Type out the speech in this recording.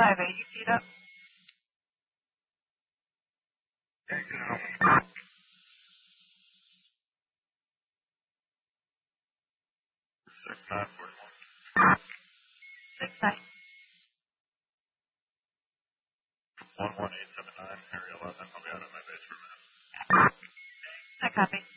580 feet up. Taking off. 6941. 69. 11879, area 11. I'll be out of my base for a minute. I copy.